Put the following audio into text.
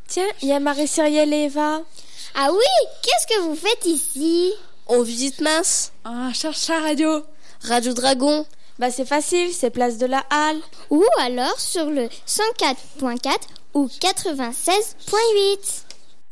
Tiens, il y a Marie-Cyrielle et Eva. Ah oui, qu'est-ce que vous faites ici? On visite Mince. Ah, cherche la radio. Radio Dragon. Bah c'est facile, c'est place de la Halle. Ou alors sur le 104.4 ou 96.8.